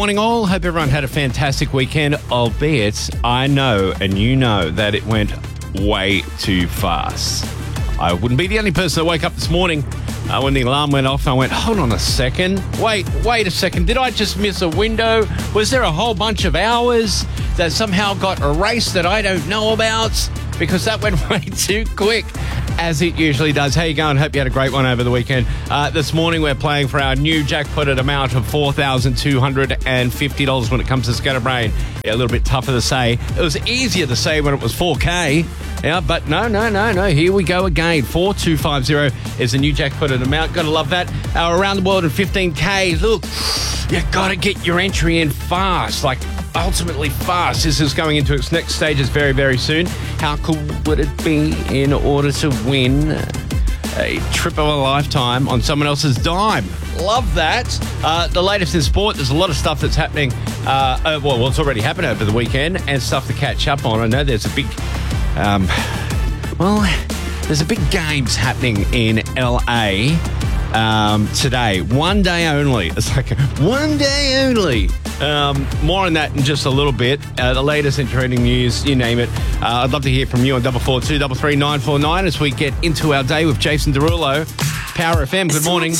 morning, all. Hope everyone had a fantastic weekend, albeit I know and you know that it went way too fast. I wouldn't be the only person that woke up this morning when the alarm went off. I went, hold on a second. Wait a second. Did I just miss a window? Was there a whole bunch of hours that somehow got erased that I don't know about? Because that went way too quick, as it usually does. How you going? Hope you had a great one over the weekend. This morning we're playing for our new jackpotted amount of $4,250 when it comes to Scatterbrain. Yeah, a little bit tougher to say. It was easier to say when it was 4K. Yeah, but no. Here we go again. 4250 is the new jackpotted amount. Got to love that. Around the world in 15K. Look, you got to get your entry in fast. Like, ultimately fast. This is going into its next stages very, very soon. How cool would it be in order to win a trip of a lifetime on someone else's dime? Love that. The latest in sport, there's a lot of stuff that's happening. It's already happened over the weekend and stuff to catch up on. I know there's a big... there's a big games happening in LA today. One day only. It's like one day only. More on that in just a little bit. The latest in trending news, you name it. I'd love to hear from you on 442 333 949 as we get into our day with Jason Derulo. Power FM, good morning.